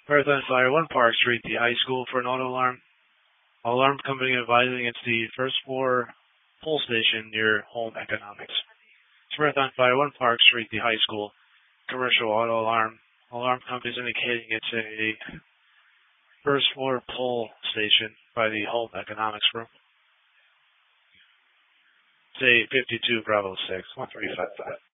Marathon Fire 1 Park Street, the high school for an auto alarm. Alarm company advising it's the first floor pole station near Home Economics. It's Marathon Fire 1 Park Street, the high school. Commercial auto alarm. Alarm company is indicating it's a first floor pole station by the Home Economics room. Say 52 Bravo 6, 1355.